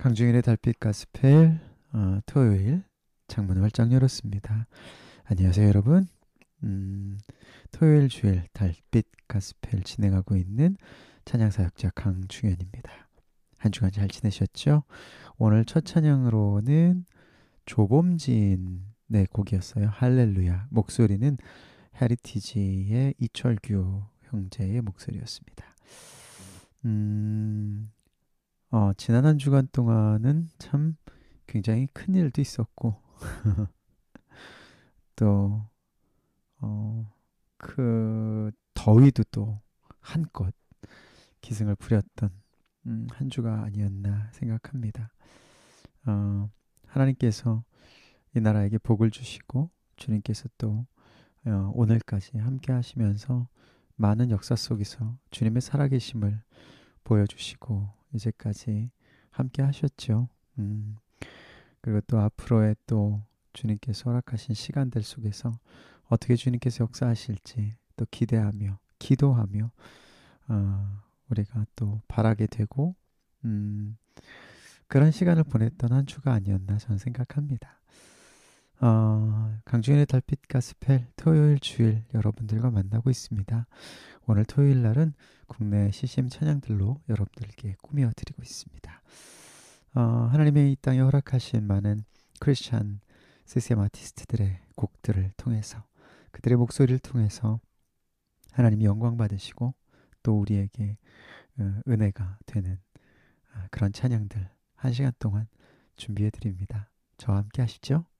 강중일의 달빛 가스펠 토요일 창문을 활짝 열었습니다. 안녕하세요 여러분. 토요일 주일 달빛 가스펠 진행하고 있는 찬양사역자 강중현입니다. 한 주간 잘 지내셨죠? 오늘 첫 찬양으로는 조범진의 곡이었어요. 할렐루야. 목소리는 헤리티지의 이철규 형제의 목소리였습니다. 지난 한 주간 동안은 참 굉장히 큰 일도 있었고, 또, 그, 더위도 또 한껏 기승을 부렸던, 한 주가 아니었나 생각합니다. 하나님께서 이 나라에게 복을 주시고, 주님께서 또, 오늘까지 함께 하시면서 많은 역사 속에서 주님의 살아계심을 보여주시고, 이제까지 함께 하셨죠. 그리고 또 앞으로의 또 주님께서 허락하신 시간들 속에서 어떻게 주님께서 역사하실지 또 기대하며 기도하며 우리가 또 바라게 되고 그런 시간을 보냈던 한 주가 아니었나 저는 생각합니다. 강주현의 달빛 가스펠 토요일 주일 여러분들과 만나고 있습니다. 오늘 토요일 날은 국내 CCM 찬양들로 여러분들께 꾸며 드리고 있습니다. 하나님의 이 땅에 허락하신 많은 크리스찬 CCM 아티스트들의 곡들을 통해서 그들의 목소리를 통해서 하나님이 영광 받으시고 또 우리에게 은혜가 되는 그런 찬양들 한 시간 동안 준비해 드립니다. 저와 함께 하시죠.